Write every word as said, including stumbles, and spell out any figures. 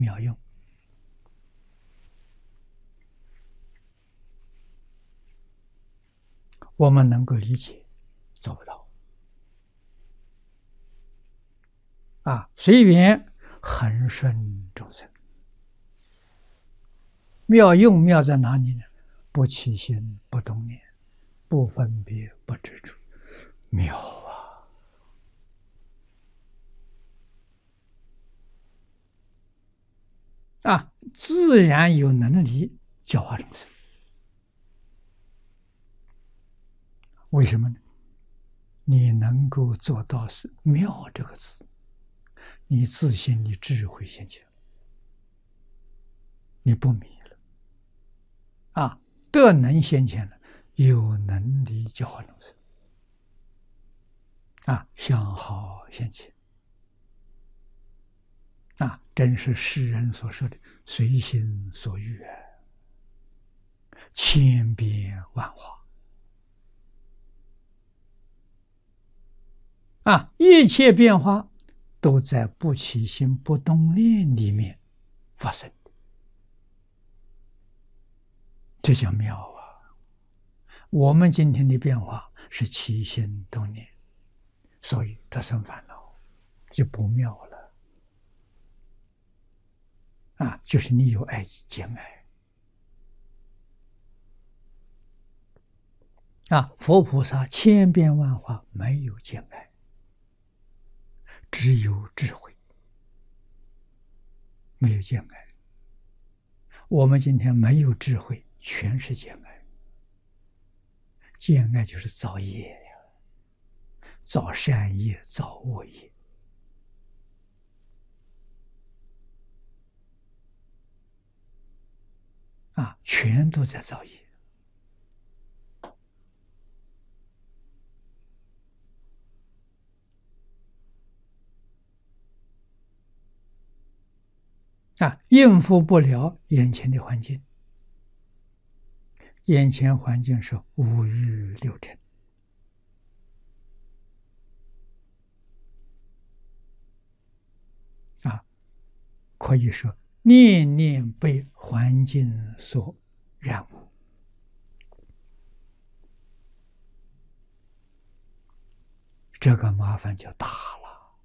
妙用。我们能够理解，做不到啊！随缘恒顺众生，妙用妙在哪里呢？不起心，不动念，不分别，不执着，妙啊！啊，自然有能力教化众生。为什么呢？你能够做到是妙这个字，你自信，你智慧现前，你不迷了啊！德能现前了，有能力教化众生啊，相好现前啊，真是世人所说的随心所欲啊，千变万化啊，一切变化都在不起心不动念里面发生，这叫妙啊！我们今天的变化是起心动念，所以得生烦恼，就不妙了啊！就是你有爱见爱啊！佛菩萨千变万化，没有见爱，只有智慧，没有见爱。我们今天没有智慧，全是见爱。见爱就是造业呀，造善业，造恶业啊，全都在造业。啊，应付不了眼前的环境，眼前环境是五欲六尘啊，可以说念念被环境所染污，这个麻烦就大了。